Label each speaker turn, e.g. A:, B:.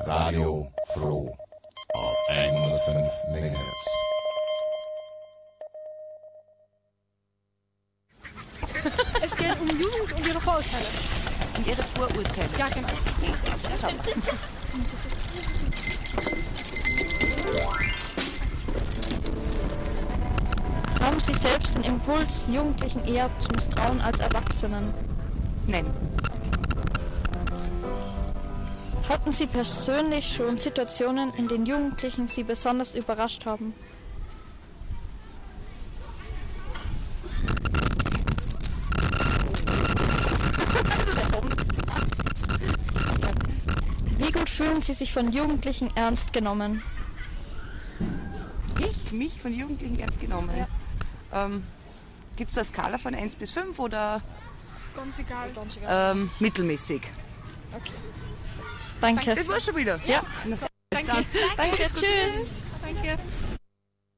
A: Radio Froh auf 105 MHz.
B: Es geht um Jugend und ihre Vorurteile.
C: Und ihre Vorurteile.
B: Ja, genau.
D: Haben Sie selbst den Impuls, Jugendlichen eher zu misstrauen als Erwachsenen?
C: Nein.
D: Hatten Sie persönlich schon Situationen, in denen Jugendlichen Sie besonders überrascht haben? Wie gut fühlen Sie sich von Jugendlichen ernst genommen?
C: Mich von Jugendlichen ernst genommen?
D: Ja.
C: Gibt es eine Skala von 1 bis 5 oder
B: Ganz egal.
C: mittelmäßig?
D: Okay. Danke.
C: Das war's schon wieder.
D: Ja.
B: Danke.
D: Danke. Tschüss.
B: Danke.